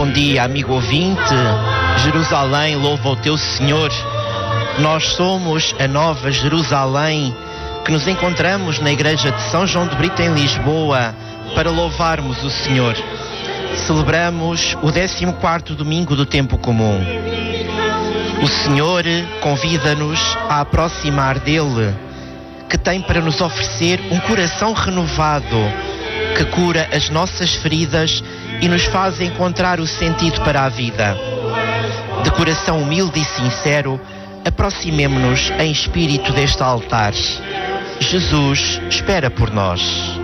Bom dia, amigo ouvinte. Jerusalém louva o teu Senhor. Nós somos a Nova Jerusalém, que nos encontramos na Igreja de São João de Brito, em Lisboa, para louvarmos o Senhor. Celebramos o 14º domingo do tempo comum. O Senhor convida-nos a aproximar dele, que tem para nos oferecer um coração renovado, que cura as nossas feridas e nos faz encontrar o sentido para a vida. De coração humilde e sincero, aproximemo-nos em espírito deste altar. Jesus espera por nós.